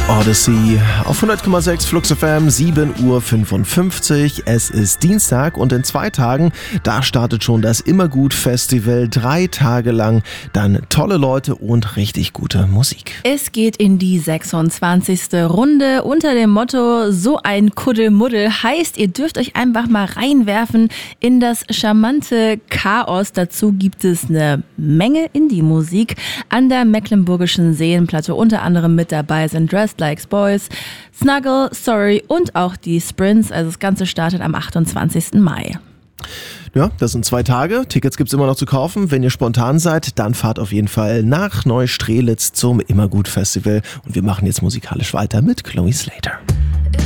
Odyssey auf 100,6 Flux FM, 7:55 Uhr. Es ist Dienstag und in 2 Tagen, da startet schon das Immergut-Festival. 3 Tage lang, dann tolle Leute und richtig gute Musik. Es geht in die 26. Runde unter dem Motto So ein Kuddelmuddel. Heißt, ihr dürft euch einfach mal reinwerfen in das charmante Chaos. Dazu gibt es eine Menge Indie-Musik. An der Mecklenburgischen Seenplatte unter anderem mit dabei sind Dressed Like Boys, Snuggle, Sorry und auch die Sprints. Also das Ganze startet am 28. Mai. Ja, das sind 2 Tage. Tickets gibt's immer noch zu kaufen. Wenn ihr spontan seid, dann fahrt auf jeden Fall nach Neustrelitz zum Immergut-Festival. Und wir machen jetzt musikalisch weiter mit Chloe Slater.